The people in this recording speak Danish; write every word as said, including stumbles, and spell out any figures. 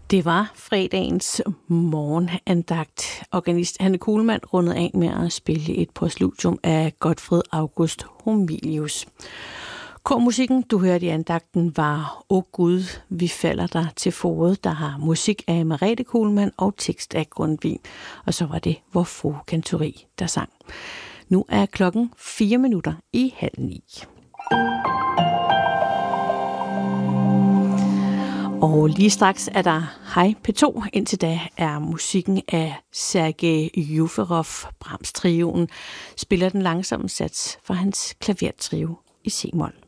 Det var fredagens morgenandagt. Organist Hanne Kuhlmann rundede af med at spille et postludium af Gottfried August Homilius. Kormusikken, du hørte i andagten, var O Gud, vi falder dig til foret, der har musik af Merete Kuhlmann og tekst af Grundtvig. Og så var det Vor Frue Cantori, der sang. Nu er klokken fire minutter i halv ni. Og lige straks er der Hej P to. Indtil da er musikken af Sergej Juferov. Brahms trioen spiller den langsomme sats for hans klavertrio i C-mol.